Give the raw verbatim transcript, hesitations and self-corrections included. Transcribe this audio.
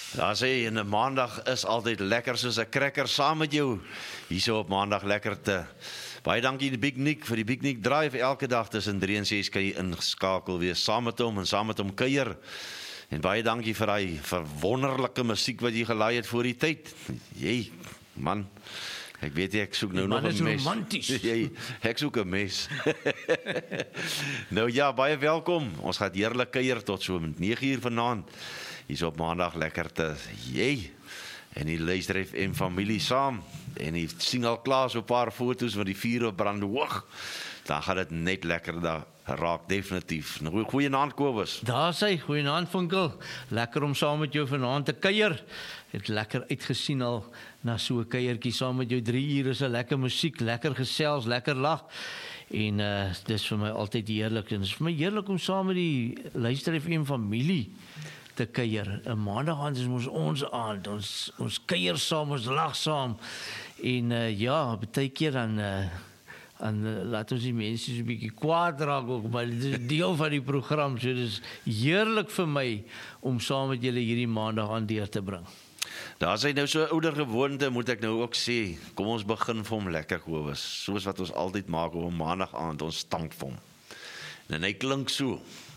Daar sê, en 'n maandag is altyd lekker soos 'n cracker saam met jou. Hierso op maandag lekker te. Baie dankie die Big Nick vir die Big Nick Drive. Elke dag tussen drie en ses kan jy ingeskakel wees saam met hom en saam met hom kuier. En baie dankie vir daai verwonderlike musiek wat jy gelaai het voor die tyd. Jy, man, ek weet jy, ek soek nou nog 'n mes. Romanties. Jy, ek soek 'n mes. Nou ja, baie welkom. Ons gaan heerlik kuier tot so met nege uur vanaand. Hier's op maandag lekker te, jy, en die Luister F M familie saam, en die sien al klaar so 'n paar foto's van die vuur brand hoog, dan gaan dit net lekker daar raak, definitief. Nou, goeie aand Kobus. Daar sê, goeie aand Vinkel, lekker om saam met jou vanaand te kuier, het lekker uitgesien al na so 'n kuiertjie saam met jou, drie uur is 'n lekker musiek, lekker gesels, lekker lag, en uh, dis vir my altyd heerlik, en dis vir my heerlik om saam met die Luister F M familie te kuier. 'n Maandag aand is ons ons aand, ons, ons kuier saam, ons lag saam, en uh, ja, baie keer dan uh, en uh, laat ons die mense so 'n bietjie kwaad raak ook, maar dit is deel van die program, so dis heerlik vir my om saam met julle hierdie maandag aan deur te bring. Daar is hy nou so 'n ouer gewoonte, moet ek nou ook sê, kom ons begin vir hom lekker Kobus, soos wat ons altyd maak op 'n maandag aand, ons stamp vir hom. En hy klink so.